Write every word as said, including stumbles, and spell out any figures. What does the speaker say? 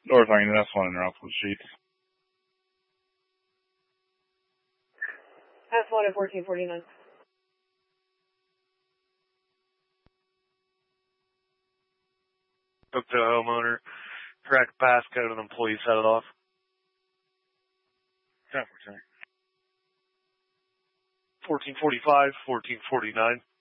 North Line, that's one in your office sheet. That's one at fourteen forty-nine. Spoke to a homeowner, cracked passcode, and employee set it off. ten percent. fourteen forty-five, fourteen forty-nine.